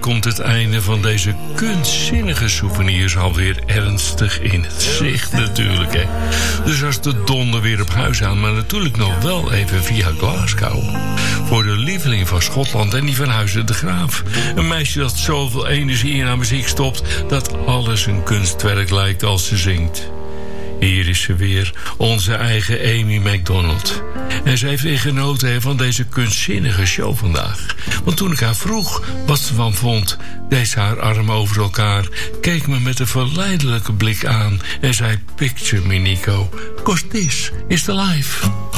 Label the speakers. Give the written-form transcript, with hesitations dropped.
Speaker 1: komt het einde van deze kunstzinnige souvenirs alweer ernstig in het zicht natuurlijk, hè. Dus als de donder weer op huis aan, maar natuurlijk nog wel even via Glasgow. Voor de lieveling van Schotland en die van Huizen de Graaf. Een meisje dat zoveel energie in haar muziek stopt dat alles een kunstwerk lijkt als ze zingt. Hier is ze weer, onze eigen Amy Macdonald. En ze heeft weer genoten van deze kunstzinnige show vandaag. Want toen ik haar vroeg wat ze van vond, deed ze haar armen over elkaar, keek me met een verleidelijke blik aan en zei: "Picture me, Nico, 'cause this is the life."